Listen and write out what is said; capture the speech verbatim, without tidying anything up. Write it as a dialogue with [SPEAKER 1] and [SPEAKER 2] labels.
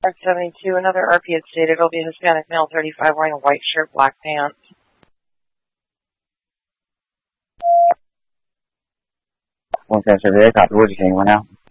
[SPEAKER 1] R seventy-two, another R P had stated it'll be a Hispanic male, thirty-five, wearing a white shirt, black pants.
[SPEAKER 2] one seven seven, copy. What are you saying right now?